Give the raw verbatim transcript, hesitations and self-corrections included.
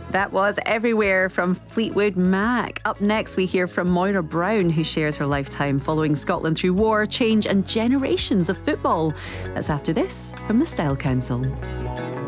That was Everywhere from Fleetwood Mac. Up next, we hear from Moira Brown, who shares her lifetime following Scotland through war, change, and generations of football. That's after this from the Style Council.